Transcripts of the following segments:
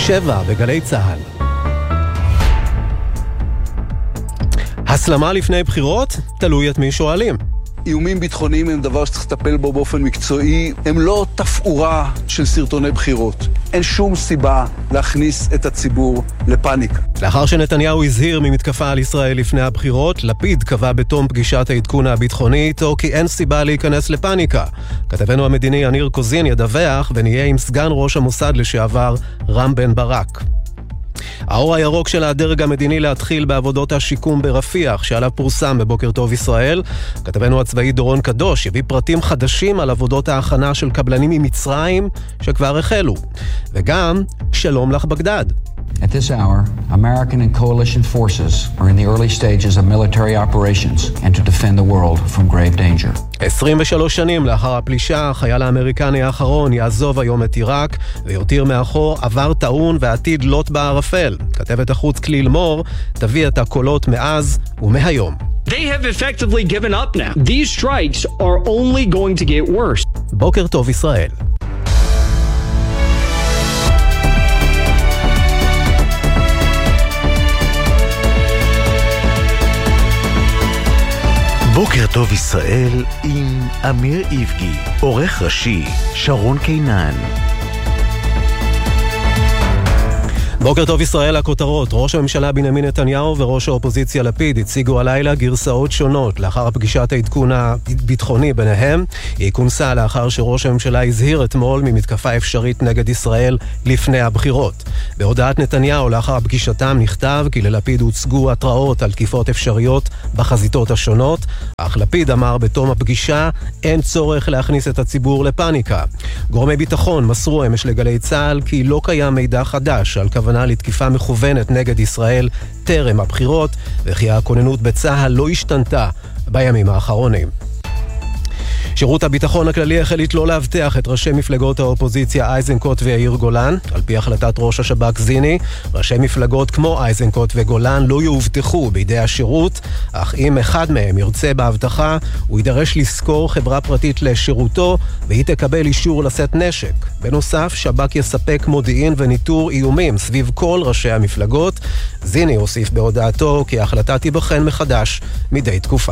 7 בגלי צהל. הסלמה לפני בחירות? תלוי את מי שואלים. איומים ביטחוניים הם דבר שצריך לטפל בו באופן מקצועי, הם לא תפאורה של סרטוני בחירות. אין שום סיבה להכניס את הציבור לפאניקה. לאחר שנתניהו הזהיר ממתקפה על ישראל לפני הבחירות, לפיד קבע בתום פגישת העדכון הביטחוני איתו כי אין סיבה להיכנס לפאניקה. כתבנו המדיני יניר קוזין ידווח ונהיה עם סגן ראש המוסד לשעבר רם בן ברק. האור הירוק של הדרג המדיני להתחיל בעבודות השיקום ברפיח שעליו פורסם בבוקר טוב ישראל. כתבנו הצבאי דורון קדוש יביא פרטים חדשים על עבודות ההכנה של קבלנים ממצרים שכבר החלו. וגם שלום לך בגדד. At this hour, American and coalition forces are in the early stages of military operations and to defend the world from grave danger. 23 שנים לאחר הפלישה, החייל האמריקני האחרון יעזוב היום את עיראק ויותיר מאחור עבר טעון ועתיד לוט בערפל. כתבת החוץ כליל מור תביא את הקולות מאז ומהיום. They have effectively given up now. These strikes are only going to get worse. בוקר טוב ישראל. בוקר טוב ישראל עם אמיר איבגי, עורך ראשי שרון קינן. בוקר טוב ישראל, הכותרות. ראש הממשלה בנימין נתניהו וראש האופוזיציה לפיד הציגו הלילה גרסאות שונות לאחר פגישת העדכון הביטחוני ביניהם. היא כונסה לאחר שראש הממשלה הזהיר אתמול ממתקפה אפשרית נגד ישראל לפני הבחירות. בהודעת נתניהו לאחר פגישתם נכתב כי ללפיד הוצגו התראות על תקיפות אפשריות בחזיתות השונות, אך לפיד אמר בתום הפגישה אין צורך להכניס את הציבור לפאניקה. גורמי ביטחון מסרו אמש לגלי צהל כי לא קיים מידע חדש על כוונה לתקיפה מכוונת נגד ישראל טרם הבחירות, וכי הכוננות בצהל לא השתנתה בימים האחרונים. שירות הביטחון הכללי החליט לא להבטיח את ראשי מפלגות האופוזיציה איזנקוט ויאיר גולן. על פי החלטת ראש השב"כ זיני, ראשי מפלגות כמו איזנקוט וגולן לא יובטחו בידי השירות, אך אם אחד מהם ירצה בהבטחה, הוא יידרש לשכור חברה פרטית לשירותו, והיא תקבל אישור לשאת נשק. בנוסף, שב"כ יספק מודיעין וניטור איומים סביב כל ראשי המפלגות. זיני הוסיף בהודעתו כי ההחלטה תיבחן מחדש מדי תקופה.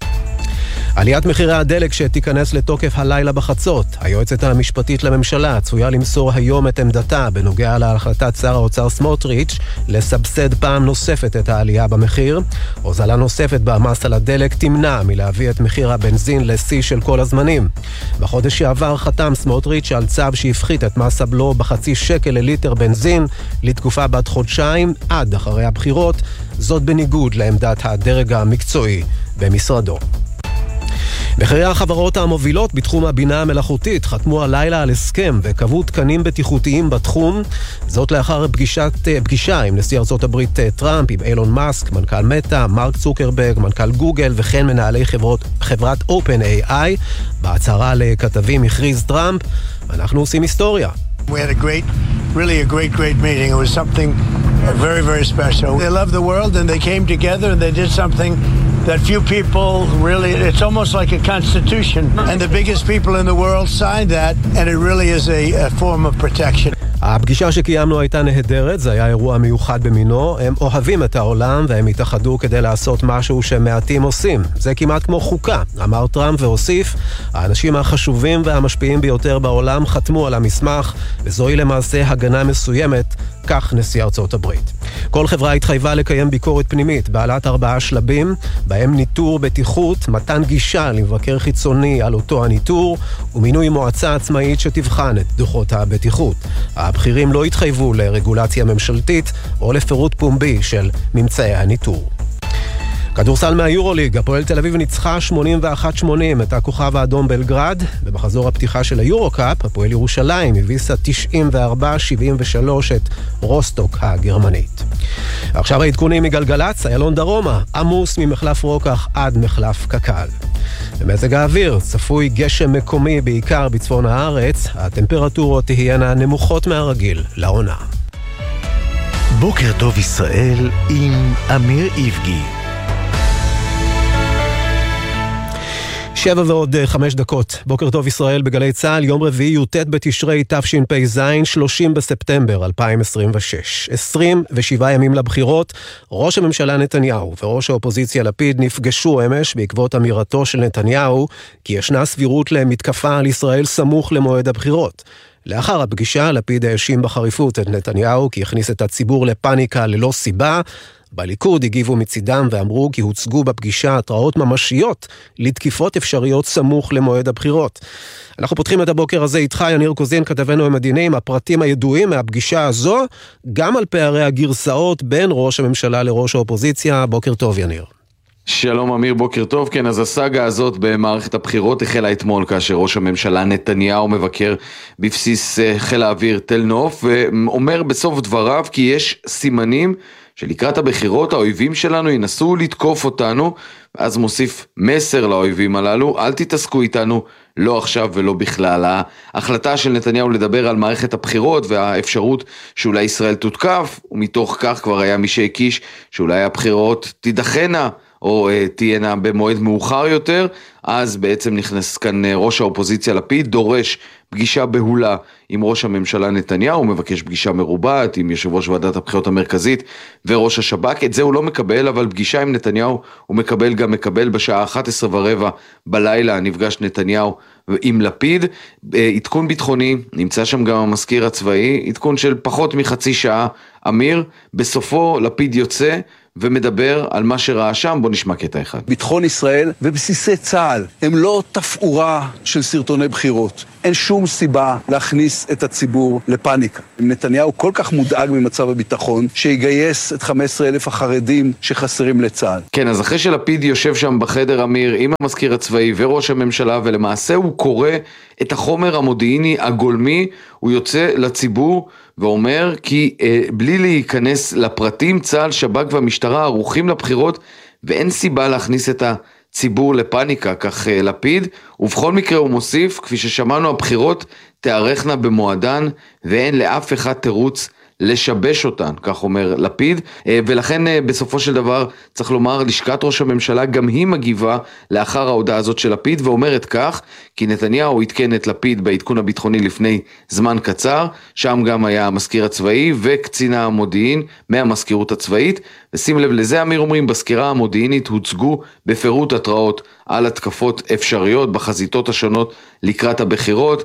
עליית מחירי הדלק שתיכנס לתוקף הלילה בחצות. היועצת המשפטית לממשלה צפויה למסור היום את עמדתה בנוגע להחלטת שר האוצר סמוטריץ' לסבסד פעם נוספת את העלייה במחיר. הוזלה נוספת במס על הדלק תמנע מלהביא את מחיר הבנזין לשיא של כל הזמנים. בחודש שעבר חתם סמוטריץ' על צו שהפחית את מס הבלו בחצי שקל לליטר בנזין לתקופה בת חודשיים עד אחרי הבחירות, זאת בניגוד לעמדת הדרג המקצועי במשרדו. בכירי החברות המובילות בתחום הבינה המלאכותית חתמו הלילה על הסכם וקבעו תקנים בטיחותיים בתחום, זאת לאחר פגישה עם נשיא ארצות הברית טראמפ, עם אילון מאסק, מנכ"ל מטא, מרק צוקרברג, מנכ"ל גוגל וכן מנהלי חברת OpenAI. בהצהרה לכתבים הכריז טראמפ, אנחנו עושים היסטוריה. We had a great meeting. It was something very, very special. They love the world and they came together and they did something that few people really, it's almost like a constitution. And the biggest people in the world signed that, and it really is a form of protection. הפגישה שקיימנו הייתה נהדרת, זה היה אירוע מיוחד במינו. הם אוהבים את העולם והם התאחדו כדי לעשות משהו שמעטים עושים. זה כמעט כמו חוקה, אמר טראמפ והוסיף, האנשים החשובים והמשפיעים ביותר בעולם חתמו על המסמך, וזוהי למעשה הגנה מסוימת, כך נשיא ארצות הברית. כל חברה התחייבה לקיים ביקורת פנימית בעלת 4 שלבים, בהם ניטור בטיחות, מתן גישה למבקר חיצוני על אותו הניטור, ומינוי מועצה עצמאית שתבחן את דוחות הבטיחות. הבכירים לא התחייבו לרגולציה ממשלתית או לפירוט פומבי של ממצאי הניטור. כדורסל מהיורוליג, הפועל תל אביב ניצחה 81-80 את הכוכב האדום בלגרד. במחזור הפתיחה של היורוקאפ, הפועל ירושלים הביסה 94-73 את רוסטוק הגרמנית. עכשיו העדכונים מגלגלץ, איילון דרומה, עמוס ממחלף רוקח עד מחלף קקל. במזג האוויר, צפוי גשם מקומי בעיקר בצפון הארץ, הטמפרטורות תהיינה נמוכות מהרגיל לעונה. בוקר טוב ישראל עם אמיר איבגי. 7:05. בוקר טוב ישראל בגלי צהל, יום רביעי י"ט בתשרי תשפ"ז, 30 בספטמבר 2026. 27 ימים לבחירות. ראש הממשלה נתניהו וראש האופוזיציה לפיד נפגשו אמש בעקבות אמירתו של נתניהו כי ישנה סבירות למתקפה על ישראל סמוך למועד הבחירות. לאחר הפגישה לפיד האשים בחריפות את נתניהו כי הכניס את הציבור לפניקה ללא סיבה. בליכוד הגיבו מצידם ואמרו כי הוצגו בפגישה התראות ממשיות לתקיפות אפשריות סמוך למועד הבחירות. אנחנו פותחים את הבוקר הזה איתך, יניר קוזין, כתבנו המדיני, עם הפרטים הידועים מהפגישה הזו, גם על פערי הגרסאות בין ראש הממשלה לראש האופוזיציה. בוקר טוב יניר. שלום אמיר, בוקר טוב. כן, אז הסאגה הזאת במערכת הבחירות החלה אתמול כאשר ראש הממשלה נתניהו מבקר בבסיס חיל האוויר תל נוף ואומר בסוף דבריו כי יש סימנים שלקראת הבחירות האויבים שלנו ינסו לתקוף אותנו, ואז מוסיף מסר לאויבים הללו, אל תתעסקו איתנו, לא עכשיו ולא בכלל. ההחלטה של נתניהו לדבר על מערכת הבחירות והאפשרות שאולי ישראל תותקף, ומתוך כך כבר היה מי שהקיש שאולי הבחירות תידחנה או תהיינה במועד מאוחר יותר. אז בעצם נכנס כאן ראש האופוזיציה לפיד, דורש פגישה בהולה עם ראש הממשלה נתניהו, הוא מבקש פגישה מרובעת עם יושב ראש ועדת הבחירות המרכזית וראש השב"כ. את זה הוא לא מקבל, אבל פגישה עם נתניהו הוא מקבל בשעה 11:15 בלילה. נפגש נתניהו עם לפיד. עדכון ביטחוני, נמצא שם גם המזכיר הצבאי, עדכון של פחות מחצי שעה. אמיר, בסופו לפיד יוצא ומדבר על מה שראה שם. בוא נשמע קטע אחד. ביטחון ישראל ובסיסי צה"ל הם לא תפאורה של סרטוני בחירות. אין שום סיבה להכניס את הציבור לפניקה. נתניהו כל כך מודאג ממצב הביטחון שיגייס את 15,000 החרדים שחסרים לצה"ל. כן, אז אחרי שלפיד יושב שם בחדר אמיר עם המזכיר הצבאי וראש הממשלה, ולמעשה הוא קורא את החומר המודיעיני הגולמי, הוא יוצא לציבור ואומר כי בלי להיכנס לפרטים, צה"ל, שב"כ והמשטרה ערוכים לבחירות ואין סיבה להכניס את הציבור לפניקה, כך לפיד. ובכל מקרה הוא מוסיף, כפי ששמענו, הבחירות תארכנה במועדן ואין לאף אחד תירוץ לשבש אותן, כך אומר לפיד. ולכן בסופו של דבר צריך לומר, לשכת ראש הממשלה גם היא מגיבה לאחר ההודעה הזאת של לפיד ואומרת כך, כי נתניהו התקן את לפיד בעדכון הביטחוני לפני זמן קצר, שם גם היה המזכיר הצבאי וקצינה המודיעין מהמזכירות הצבאית, ושים לב לזה אמיר, אומרים בסקירה המודיעינית הוצגו בפירוט התראות על התקפות אפשריות בחזיתות השונות לקראת הבחירות.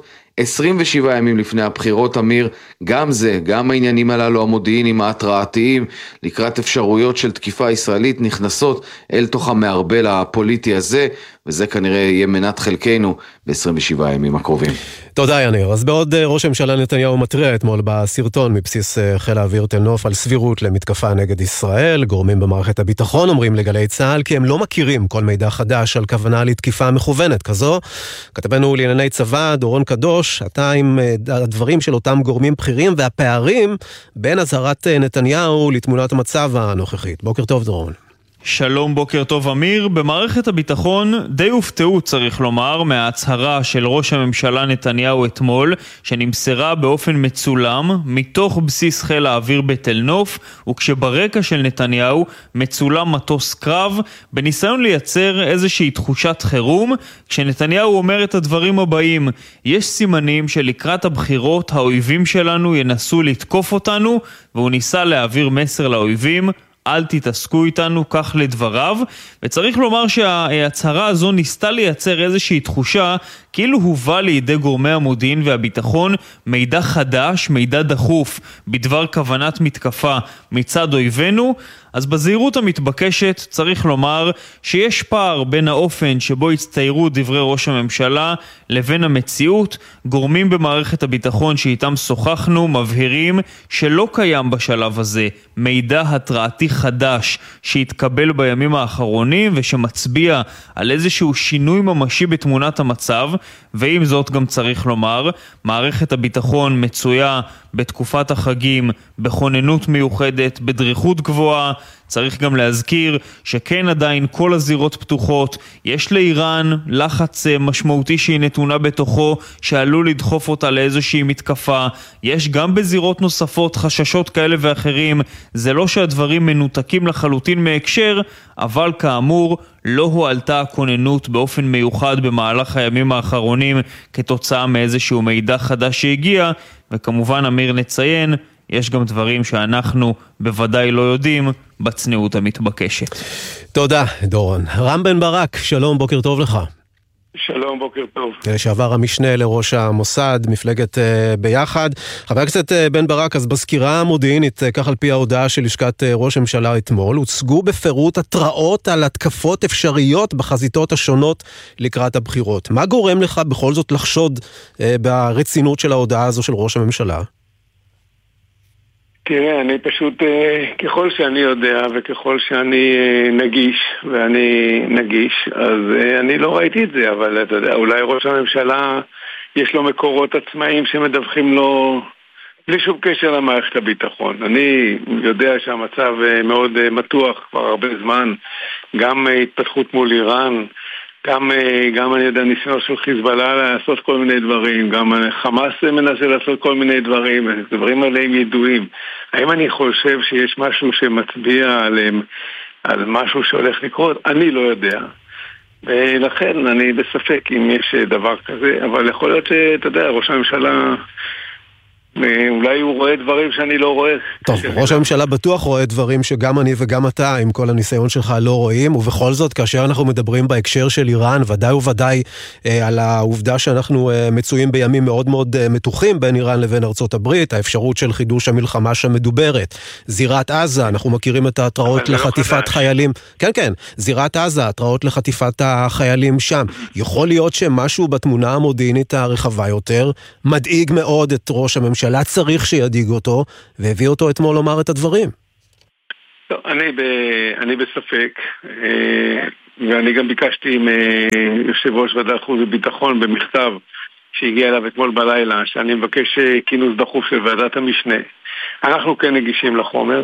27 ימים לפני הבחירות, אמיר, גם זה, גם העניינים הללו המודיעיניים ההתרעתיים לקראת אפשרויות של תקיפה ישראלית נכנסות אל תוך המערבל הפוליטי הזה, וזה כנראה יהיה מנת חלקנו ב-27 הימים הקרובים. תודה יניר. אז בעוד ראש הממשלה נתניהו מתריע אתמול בסרטון מבסיס חיל האוויר תל נוף על סבירות למתקפה נגד ישראל, גורמים במערכת הביטחון אומרים לגלי צהל כי הם לא מכירים כל מידע חדש על כוונה לתקיפה מכוונת כזו. כתבנו לענייני צבא דורון קדוש, אתה עם הדברים של אותם גורמים בכירים והפערים בין הזהרת נתניהו לתמונת המצב הנוכחית. בוקר טוב דורון. שלום, בוקר טוב אמיר. במערכת הביטחון די הופתעו, צריך לומר, מההצהרה של ראש הממשלה נתניהו אתמול, שנמסרה באופן מצולם מתוך בסיס חיל האוויר בתל נוף, וכשברקע של נתניהו מצולם מטוס קרב, בניסיון לייצר איזושהי תחושת חירום, כשנתניהו אומר את הדברים הבאים: יש סימנים שלקראת הבחירות האויבים שלנו ינסו לתקוף אותנו, והוא ניסה להעביר מסר לאויבים, אל תתעסקו איתנו, כך לדבריו. וצריך לומר שההצהרה הזו ניסתה לייצר איזושהי תחושה כאילו הובא לידי גורמי המודיעין והביטחון מידע חדש, מידע דחוף בדבר כוונת מתקפה מצד אויבינו. אז בזהירות המתבקשת צריך לומר שיש פער בין האופן שבו הצטיירו דברי ראש הממשלה לבין המציאות. גורמים במערכת הביטחון שאיתם שוחחנו מבהירים שלא קיים בשלב הזה מידע התרעתי חדש שהתקבל בימים האחרונים ושמצביע על איזשהו שינוי ממשי בתמונת המצב. ועם זאת גם צריך לומר, מערכת הביטחון מצויה בתקופת החגים בכוננות מיוחדת, בדריכות גבוהה, צריך גם להזכיר שכן עדיין כל הזירות פתוחות, יש לאיראן לחץ משמעותי שהיא נתונה בתוכו, שעלול לדחוף אותה לאיזושהי מתקפה, יש גם בזירות נוספות חששות כאלה ואחרים, זה לא שהדברים מנותקים לחלוטין מהקשר, אבל כאמור לא הועלתה הכוננות באופן מיוחד במהלך הימים האחרונים כתוצאה מאיזשהו מידע חדש שהגיע, וכמובן אמיר נציין, יש גם דברים שאנחנו בוודאי לא יודעים בצניעות המתבקשת. תודה דורון. רם בן ברק, שלום, בוקר טוב לך. שלום, בוקר טוב. שעבר המשנה לראש המוסד, מפלגת ביחד. חבר הכנסת בן ברק, אז בסקירה המודיעינית, כך על פי ההודעה של לשכת ראש הממשלה אתמול, הוצגו בפירוט התראות על התקפות אפשריות בחזיתות השונות לקראת הבחירות. מה גורם לך בכל זאת לחשוד ברצינות של ההודעה הזו של ראש הממשלה? תראה, אני פשוט, ככל שאני יודע וככל שאני נגיש, ואני נגיש, אז אני לא ראיתי את זה, אבל אתה יודע, אולי ראש הממשלה יש לו מקורות עצמאיים שמדווחים לו בלי שום קשר למערכת הביטחון. אני יודע שהמצב מאוד מתוח כבר הרבה זמן, גם התפתחות מול איראן, גם אני יודע ניסיון של חיזבאללה לעשות כל מיני דברים, גם חמאס מנסה לעשות כל מיני דברים, דברים עליהם ידועים. האם אני חושב שיש משהו שמצביע עליהם, על משהו שהולך לקרות? אני לא יודע. ולכן אני בספק אם יש דבר כזה, אבל יכול להיות שאתה יודע, ראש הממשלה אולי הוא רואה דברים שאני לא רואה. טוב, ראש הממשלה בטוח רואה דברים שגם אני וגם אתה, עם כל הניסיון שלך, לא רואים, ובכל זאת, כאשר אנחנו מדברים בהקשר של איראן, ודאי וודאי על העובדה שאנחנו מצויים בימים מאוד מאוד מתוחים בין איראן לבין ארצות הברית, האפשרות של חידוש המלחמה שמדוברת, זירת עזה, אנחנו מכירים את ההתראות לחטיפת חיילים, כן, זירת עזה, התראות לחטיפת החיילים שם, יכול להיות שמשהו בתמונה המודיעינית הרחבה יותר, מדאיג מאוד את ראש הממשלה, צריך שידיג אותו, והביא אותו אתמול לומר את הדברים. לא, אני בספק, ואני גם ביקשתי עם יושב ראש ועדת חוץ וביטחון במכתב שהגיע אליו אתמול בלילה, שאני מבקש כינוס דחוף של ועדת המשנה. אנחנו כן נגישים לחומר,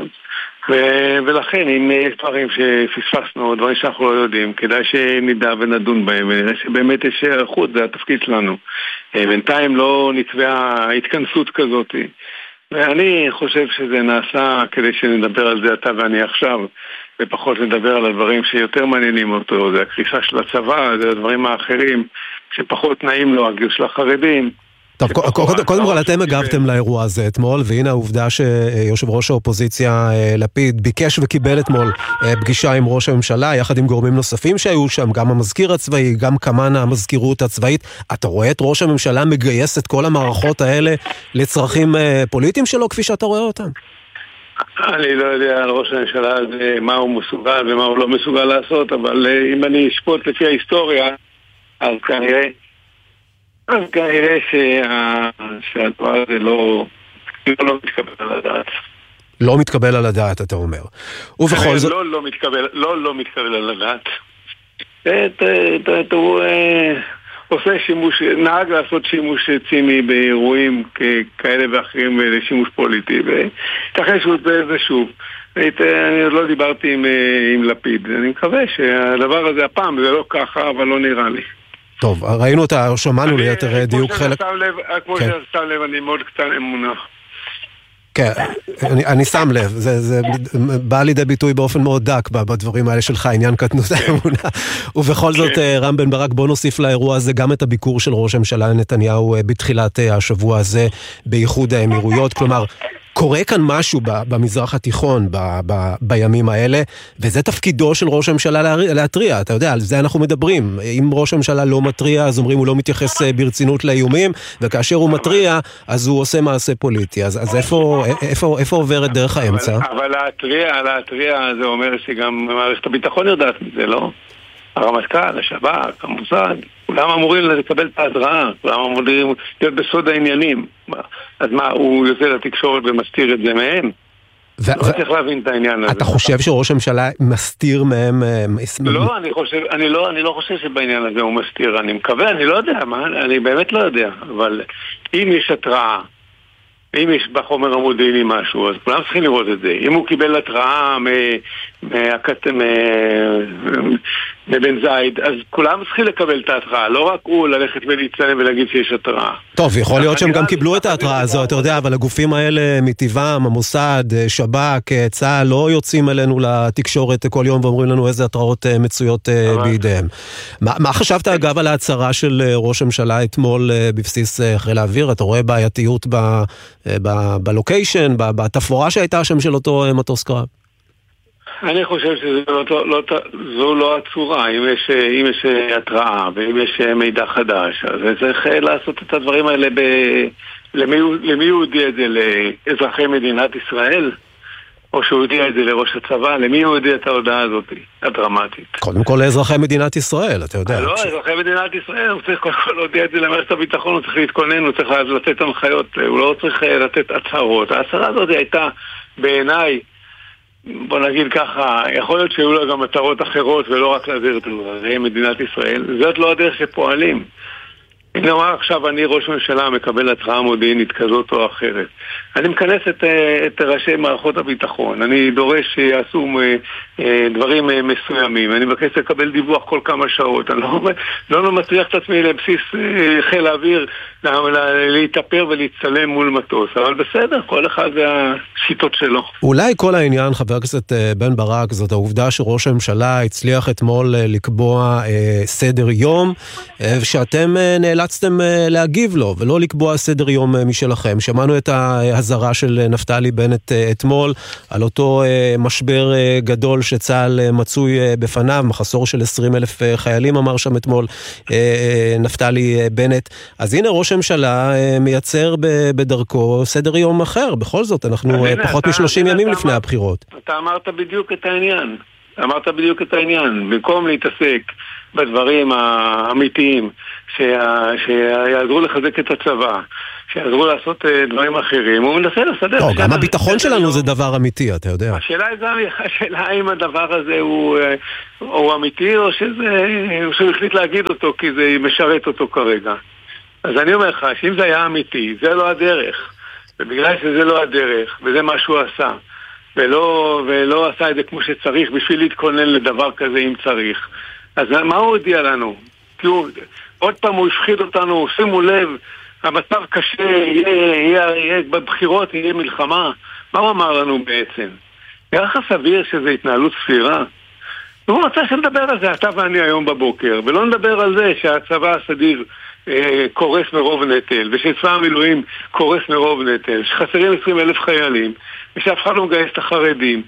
ולכן אם יש דברים שפספסנו, דברים שאנחנו לא יודעים, כדאי שנדע ונדון בהם, ונראה שבאמת יש ערכות, זה התפקיד שלנו. בינתיים לא נצבעה התכנסות כזאת, ואני חושב שזה נעשה כדי שנדבר על זה אתה ואני עכשיו, ופחות נדבר על הדברים שיותר מעניינים אותו, זה הקריסה של הצבא, זה הדברים האחרים שפחות נעים לו, הגיוס של החרדים. טוב, קודם כל אתם הגבתם לאירוע הזה אתמול, והנה העובדה שיושב ראש האופוזיציה לפיד ביקש וקיבל אתמול פגישה עם ראש הממשלה, יחד עם גורמים נוספים שהיו שם, גם המזכיר הצבאי, גם כמן המזכירות הצבאית. אתה רואה את ראש הממשלה מגייס את כל המערכות האלה לצרכים פוליטיים שלו, כפי שאתה רואה אותם? אני לא יודע על ראש הממשלה הזה מה הוא מסוגל ומה הוא לא מסוגל לעשות, אבל אם אני אשפוט לפי ההיסטוריה, אז כנראה שהדבר הזה לא מתקבל על הדעת. לא מתקבל על הדעת, אתה אומר. ובכל זאת... לא מתקבל על הדעת. הוא עושה שימוש, נהג לעשות שימוש ציני באירועים כאלה ואחרים לשימוש פוליטי, וככה שהוא עושה זה שוב. אני עוד לא דיברתי עם לפיד. אני מקווה שהדבר הזה הפעם זה לא ככה, אבל לא נראה לי. טוב, ראינו אותה, שמענו ליתר דיוק חלק... כמו ששם לב, אני מאוד קטן אמונה. כן, אני שם לב, זה בא לידי ביטוי באופן מאוד דק בדברים האלה שלך, עניין קטנות האמונה. ובכל זאת, רם בן ברק, בוא נוסיף לאירוע הזה גם את הביקור של ראש הממשלה נתניהו בתחילת השבוע הזה באיחוד האמירויות, כלומר... קורה כאן משהו במזרח התיכון בימים האלה, וזה תפקידו של ראש הממשלה להטריע, אתה יודע, על זה אנחנו מדברים. אם ראש הממשלה לא מטריע, אז אומרים הוא לא מתייחס ברצינות לאיומים, וכאשר הוא מטריע, אז הוא עושה מעשה פוליטי. אז איפה עוברת דרך האמצע? אבל להטריע זה אומר שגם מערכת הביטחון יודעת מזה, לא? הרמטכ"ל, השב"כ, המוסד, כולם אמורים לקבל את ההתראה, כולם אמורים להיות בסוד העניינים. אז מה, הוא יוצא לתקשורת ומסתיר את זה מהם? לא צריך להבין את העניין הזה. אתה חושב שראש הממשלה מסתיר מהם? לא, אני לא חושב שבעניין הזה הוא מסתיר. אני מקווה, אני לא יודע, אני באמת לא יודע. אבל אם יש התראה, ואם יש בחומר המודיעיני משהו, אז כולם צריכים לראות את זה. אם הוא קיבל התראה מבן זייד, אז כולם צריכים לקבל את ההתראה, לא רק הוא ללכת ולהצטלם ולהגיד שיש התראה. טוב, יכול להיות שהם גם קיבלו את ההתראה הזו, אתה יודע, אבל הגופים האלה מטבעם, המוסד, שב"כ, צה"ל, לא יוצאים אלינו לתקשורת כל יום ואומרים לנו איזה התראות מצויות בידיהם. מה חשבת אגב על ההצהרה של ראש הממשלה אתמול בבסיס חיל האוויר? אתה רואה בעייתיות בלוקיישן, בתפאורה שהייתה שם של אותו מטוס קרב? אני חושב שזו לא הצורה. אם יש התראה ואם יש מידע חדש, אז צריך לעשות את הדברים האלה למי הוא הודיע את זה? לאזרחי מדינת ישראל? או שהוא הודיע את זה לראש הצבא? למי הוא הודיע את ההודעה הזאת הדרמטית? קודם כל לאזרחי מדינת ישראל, אתה יודע. לא, אזרחי מדינת ישראל, הוא צריך קודם כל להודיע את זה למערכת הביטחון, הוא צריך להתכונן, הוא צריך לתת הנחיות, הוא לא צריך לתת הצהרות. ההצהרה הזאת הייתה בעיניי, בוא נגיד ככה, יכול להיות שהיו לו גם מטרות אחרות ולא רק להעביר את מדינת ישראל. זאת לא הדרך שפועלים. אם נאמר עכשיו אני ראש ממשלה מקבל התראה מודיעינית כזאת או אחרת, אני מכנס את ראשי מערכות הביטחון, אני דורש שיעשו דברים מסוימים, אני מבקש לקבל דיווח כל כמה שעות, אני לא מצליח את עצמי לבסיס חיל האוויר להתאפר ולהצטלם מול מטוס, אבל בסדר, כל אחד והשיטות שלו. אולי כל העניין, חבר הכנסת בן ברק, זאת העובדה שראש הממשלה הצליח אתמול לקבוע סדר יום, ושאתם נאלצתם להגיב לו, ולא לקבוע סדר יום משלכם. שמענו את ההזרה של נפתלי בנט אתמול, על אותו משבר גדול שצה"ל מצוי בפניו, מחסור של 20,000 חיילים, אמר שם אתמול נפתלי בנט. אז הנה ראש הממשלה מייצר בדרכו סדר יום אחר. בכל זאת, אנחנו פחות מ-30 ימים לפני הבחירות. אתה אמרת בדיוק את העניין. במקום להתעסק בדברים האמיתיים שיעזרו לחזק את הצבא, שיעזרו לעשות דברים אחרים, הוא מנסה לסדר. לא, גם הביטחון שלנו זה דבר אמיתי, אתה יודע. השאלה אם הדבר הזה הוא אמיתי, או שהוא החליט להגיד אותו כי זה משרת אותו כרגע. אז אני אומר לך, שאם זה היה אמיתי, זה לא הדרך. ובגלל שזה לא הדרך, וזה מה שהוא עשה, ולא עשה את זה כמו שצריך, בשביל להתכונן לדבר כזה אם צריך. אז מה הוא הודיע לנו? כי עוד פעם הוא הפחיד אותנו, שימו לב, המצב קשה, יהיה בבחירות, יהיה מלחמה. מה הוא אמר לנו בעצם? יחס סביר שזה התנהלות סבירה. והוא רצה שנדבר על זה, אתה ואני היום בבוקר, ולא נדבר על זה שהצבא הסדיר קורס מרוב נטל, ושצבא המילואים קורס מרוב נטל, שחסרים 20,000 חיילים, ושאף אחד לא מגייס את החרדים.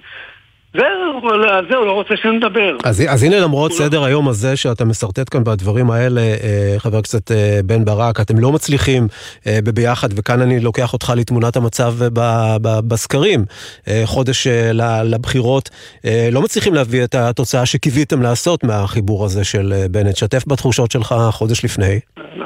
זהו, לא רוצה שנדבר. אז הנה למרות סדר היום הזה שאתה מסרטט כאן בדברים האלה, חבר הכנסת בן ברק, אתם לא מצליחים בביחד, וכאן אני לוקח אותך לתמונת המצב בסקרים, חודש לבחירות, לא מצליחים להביא את התוצאה שקיוויתם לעשות מהחיבור הזה של בנט. שתף בתחושות שלך חודש לפני.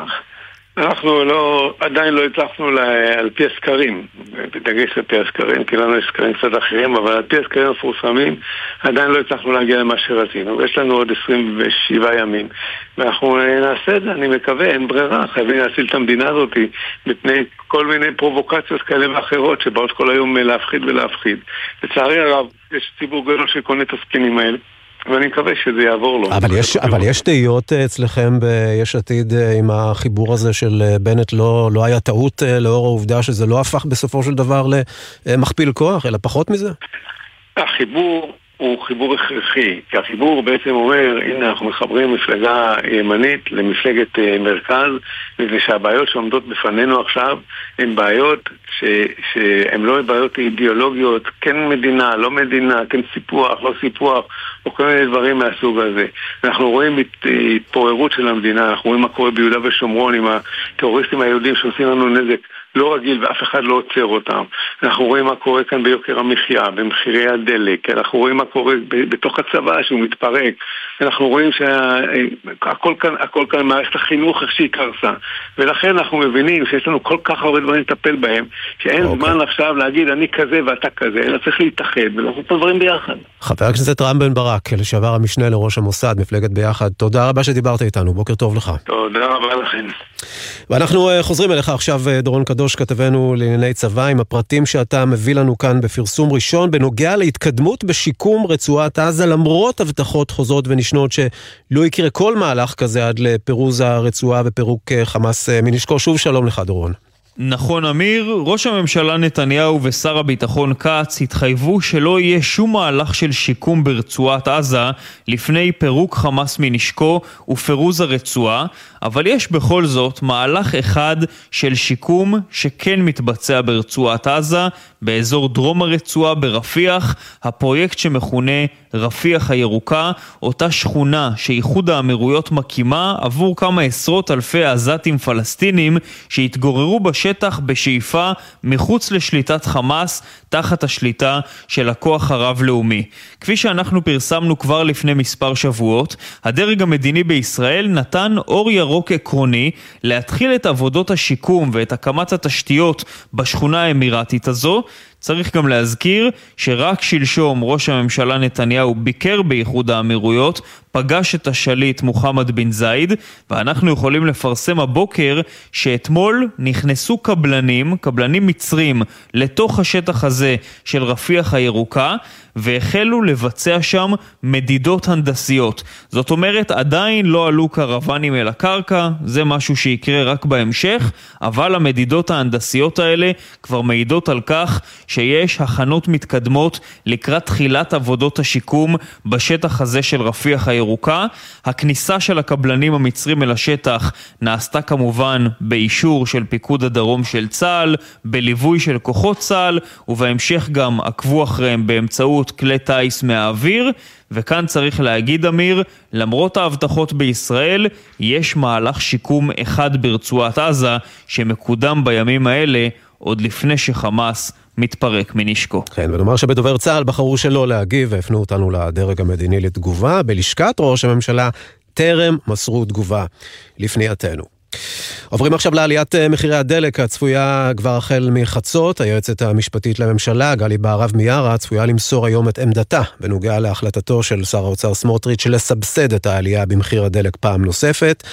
אנחנו עדיין לא הצלחנו על פי הסקרים, בדגש על פי הסקרים, כי לנו יש סקרים קצת אחרים, אבל על פי הסקרים המפורסמים עדיין לא הצלחנו להגיע למה שרצינו, ויש לנו עוד 27 ימים, ואנחנו נעשה את זה, אני מקווה, אין ברירה, חייבים להציל את המדינה הזאת מפני כל מיני פרובוקציות כאלה ואחרות שבאות כל היום להפחיד ולהפחיד. לצערי הרב, יש ציבור גדול שקונה את הספינים האלה, ואני מקווה שזה יעבור לו. אבל יש תהיות אצלכם ביש עתיד עם החיבור הזה של בנט, לא היה טעות לאור העובדה שזה לא הפך בסופו של דבר למכפיל כוח, אלא פחות מזה? החיבור הוא חיבור הכרחי, כי החיבור בעצם אומר, הנה אנחנו מחברים מפלגה ימנית למפלגת מרכז, ושהבעיות שעומדות בפנינו עכשיו הן בעיות שהן לא בעיות אידיאולוגיות, כן מדינה, לא מדינה, כן סיפוח, לא סיפוח, או כל מיני דברים מהסוג הזה. אנחנו רואים התפוררות של המדינה, אנחנו רואים מה קורה ביהודה ושומרון עם הטרוריסטים היהודים שעושים לנו נזק לא רגיל ואף אחד לא עוצר אותם. אנחנו רואים מה קורה כאן ביוקר המחיה, במחירי הדלק, אנחנו רואים מה קורה בתוך הצבא שהוא מתפרק, אנחנו רואים שהכל כאן מערכת החינוך איך שהיא קרסה, ולכן אנחנו מבינים שיש לנו כל כך הרבה דברים לטפל בהם, שאין זמן עכשיו להגיד אני כזה ואתה כזה, אלא צריך להתאחד ולעשות את הדברים ביחד. חבר הכנסת רם בן ברק, לשעבר המשנה לראש המוסד, מפלגת ביחד, תודה רבה שדיברת איתנו, בוקר טוב לך. תודה רבה לכם. ואנחנו חוזרים אליך עכשיו, דורון קדוש. קדוש, כתבנו לענייני צבא, עם הפרטים שאתה מביא לנו כאן בפרסום ראשון, בנוגע להתקדמות בשיקום רצועת עזה, למרות הבטחות חוזרות ונשנות שלא יקרה כל מהלך כזה עד לפירוז הרצועה ופירוק חמאס מנשקו. שוב שלום לך דורון. נכון אמיר, ראש הממשלה נתניהו ושר הביטחון כץ התחייבו שלא יהיה שום מהלך של שיקום ברצועת עזה לפני פירוק חמאס מנשקו ופירוז הרצועה, אבל יש בכל זאת מהלך אחד של שיקום שכן מתבצע ברצועת עזה, באזור דרום הרצועה ברפיח, הפרויקט שמכונה רפיח הירוקה, אותה שכונה שאיחוד האמירויות מקימה עבור כמה עשרות אלפי עזתים פלסטינים שהתגוררו בשטח בשאיפה מחוץ לשליטת חמאס, תחת השליטה של הכוח הרב-לאומי. כפי שאנחנו פרסמנו כבר לפני מספר שבועות, הדרג המדיני בישראל נתן אור ירוק עקרוני להתחיל את עבודות השיקום ואת הקמת התשתיות בשכונה האמירתית הזו. צריך גם להזכיר שרק שלשום ראש הממשלה נתניהו ביקר באיחוד האמירויות, פגש את השליט מוחמד בן זייד, ואנחנו יכולים לפרסם הבוקר שאתמול נכנסו קבלנים מצרים לתוך השטח הזה של רפיח הירוקה, והחלו לבצע שם מדידות הנדסיות. זאת אומרת, עדיין לא עלו קרוונים אל הקרקע, זה משהו שיקרה רק בהמשך, אבל המדידות ההנדסיות האלה כבר מעידות על כך שיש הכנות מתקדמות לקראת תחילת עבודות השיקום בשטח הזה של רפיח הירוקה. הכניסה של הקבלנים המצרים אל השטח נעשתה כמובן באישור של פיקוד הדרום של צה"ל, בליווי של כוחות צה"ל, ובהמשך גם עקבו אחריהם באמצעות כלי טייס מהאוויר. וכאן צריך להגיד אמיר, למרות ההבטחות בישראל, יש מהלך שיקום אחד ברצועת עזה שמקודם בימים האלה עוד לפני שחמאס מתפרק מנשקו. כן, ונאמר שבדובר צה"ל בחרו שלא להגיב והפנו אותנו לדרג המדיני לתגובה. בלשכת ראש הממשלה טרם מסרו תגובה לפנייתנו. עוברים עכשיו לעליית מחירי הדלק הצפויה כבר החל מחצות. היועצת המשפטית לממשלה גלי בהרב מיארה צפויה למסור היום את עמדתה בנוגע להחלטתו של שר האוצר סמוטריץ' לסבסד את העלייה במחיר הדלק פעם נוספת.